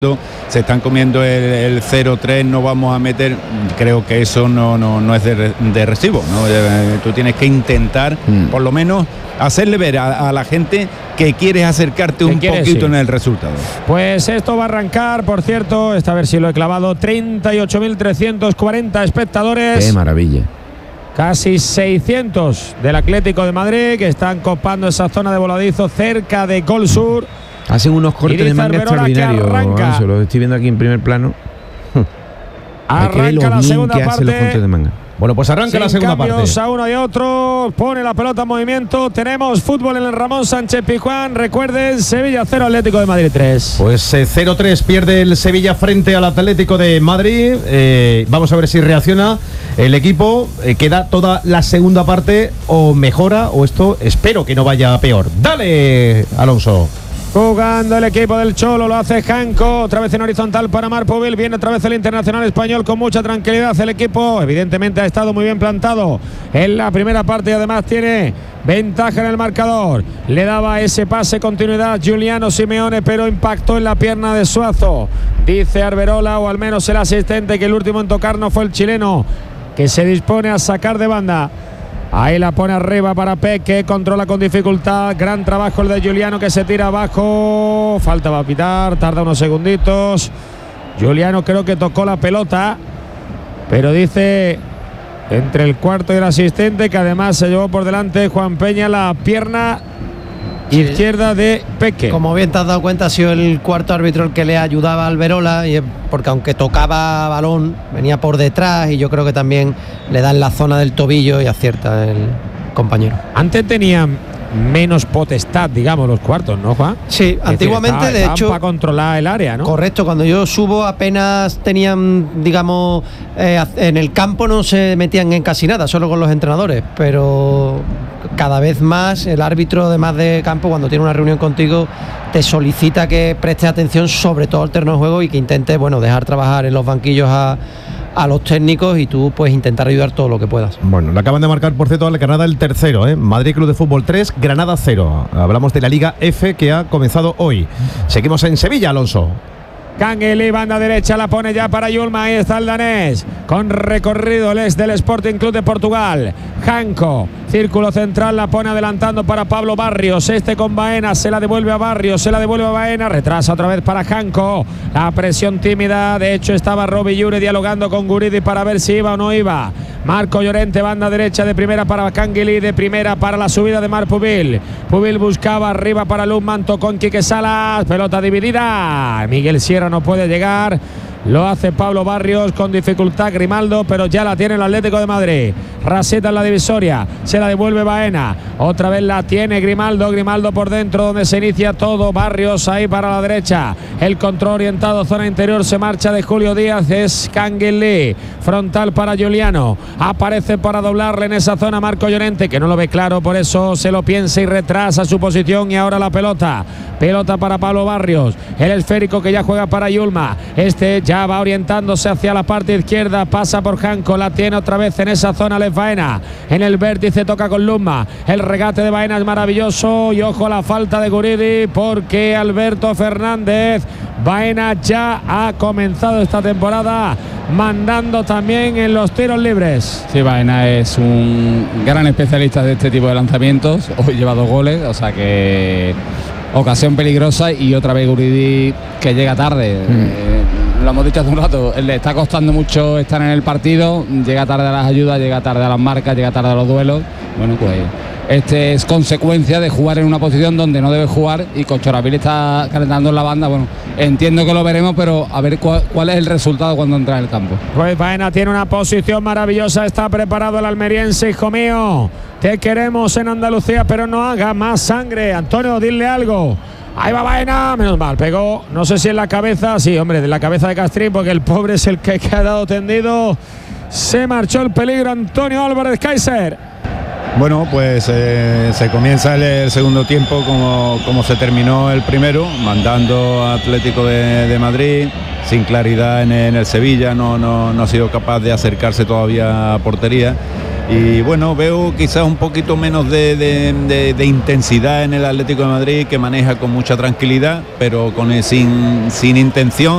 se están comiendo el 0-3, no vamos a meter, creo que eso no es de recibo, ¿no? Tú tienes que intentar por lo menos hacerle ver a la gente que quieres acercarte un poquito en el resultado. Pues esto va a arrancar, por cierto, esta vez sí lo he clavado, 38.340 espectadores. ¡Qué maravilla! Casi 600 del Atlético de Madrid, que están copando esa zona de voladizo cerca de Gol Sur. Hacen unos cortes de manga extraordinarios, Alonso, lo estoy viendo aquí en primer plano. Arranca la segunda parte. Los cortes de manga. Bueno, pues arranca la segunda parte. A uno y otro, pone la pelota en movimiento. Tenemos fútbol en el Ramón Sánchez Pizjuán. Recuerden, Sevilla 0, Atlético de Madrid 3. Pues 0-3 pierde el Sevilla frente al Atlético de Madrid. Vamos a ver si reacciona el equipo. Queda toda la segunda parte o mejora, o esto espero que no vaya peor. Dale, Alonso. Jugando el equipo del Cholo, lo hace Janko, otra vez en horizontal para Marpoville, viene otra vez el internacional español con mucha tranquilidad. El equipo evidentemente ha estado muy bien plantado en la primera parte y además tiene ventaja en el marcador. Le daba ese pase continuidad Giuliano Simeone, pero impactó en la pierna de Suazo. Dice Arberola, o al menos el asistente, que el último en tocar no fue el chileno, que se dispone a sacar de banda. Ahí la pone arriba para Peque, controla con dificultad, gran trabajo el de Giuliano, que se tira abajo, falta va a pitar, tarda unos segunditos. Giuliano creo que tocó la pelota, pero dice entre el cuarto y el asistente que además se llevó por delante Juan Peña la pierna izquierda de Peque. Como bien te has dado cuenta, ha sido el cuarto árbitro el que le ayudaba a Alberola, y porque aunque tocaba balón, venía por detrás y yo creo que también le da en la zona del tobillo y acierta el compañero. Antes tenían menos potestad, digamos, los cuartos, ¿no, Juan? Sí, antiguamente, de hecho, para controlar el área, ¿no? Correcto, cuando yo subo apenas tenían, digamos, en el campo no se metían en casi nada, solo con los entrenadores, pero cada vez más el árbitro, además de campo, cuando tiene una reunión contigo, te solicita que prestes atención sobre todo al terreno de juego y que intentes, bueno, dejar trabajar en los banquillos a los técnicos, y tú puedes intentar ayudar todo lo que puedas. Bueno, le acaban de marcar, por cierto, al Granada el tercero, Madrid Club de Fútbol 3, Granada 0. Hablamos de la Liga F, que ha comenzado hoy. Seguimos en Sevilla, Alonso. Cangueli, banda derecha, la pone ya para Yulma. Ahí está el danés con recorrido, el del Sporting Club de Portugal. Janko, círculo central, la pone adelantando para Pablo Barrios. Este con Baena, se la devuelve a Barrios, se la devuelve a Baena, retrasa otra vez para Janko. La presión tímida, de hecho estaba Roby Yuri dialogando con Guridi para ver si iba o no iba. Marco Llorente, banda derecha de primera para Cangueli, de primera para la subida de Marpoville. Pubil buscaba arriba para Luzman, tocó con Quique Salas, pelota dividida. Miguel Sierra no puede llegar. Lo hace Pablo Barrios con dificultad Grimaldo, pero ya la tiene el Atlético de Madrid. Raseta en la divisoria, se la devuelve Baena, otra vez la tiene Grimaldo por dentro donde se inicia todo. Barrios ahí para la derecha, el control orientado zona interior, se marcha de Julio Díaz, es Canguilí, frontal para Giuliano, aparece para doblarle en esa zona Marco Llorente, que no lo ve claro, por eso se lo piensa y retrasa su posición. Y ahora la pelota para Pablo Barrios, el esférico que ya juega para Yulma, este ya va orientándose hacia la parte izquierda, pasa por Janko, la tiene otra vez en esa zona Les Baena, en el vértice toca con Luzma, el regate de Baena es maravilloso, y ojo a la falta de Guridi, porque Alberto Fernández, Baena ya ha comenzado esta temporada mandando también en los tiros libres. Sí, Baena es un gran especialista de este tipo de lanzamientos, hoy lleva 2 goles, o sea que ocasión peligrosa, y otra vez Guridi que llega tarde. Lo hemos dicho hace un rato, le está costando mucho estar en el partido, llega tarde a las ayudas, llega tarde a las marcas, llega tarde a los duelos. Bueno, pues este es consecuencia de jugar en una posición donde no debe jugar, y Cochoraville está calentando en la banda. Bueno, entiendo que lo veremos, pero a ver cuál es el resultado cuando entra en el campo. Pues Baena tiene una posición maravillosa, está preparado el almeriense, hijo mío. Te queremos en Andalucía, pero no haga más sangre. Antonio, dile algo. Ahí va Baena, menos mal, pegó, no sé si en la cabeza, sí, hombre, de la cabeza de Castrín, porque el pobre es el que ha quedado tendido. Se marchó el peligro Antonio Álvarez Kaiser. Bueno, pues se comienza el segundo tiempo como se terminó el primero, mandando a Atlético de Madrid, sin claridad en el Sevilla, no ha sido capaz de acercarse todavía a portería. Y bueno, veo quizás un poquito menos de intensidad en el Atlético de Madrid, que maneja con mucha tranquilidad, pero sin intención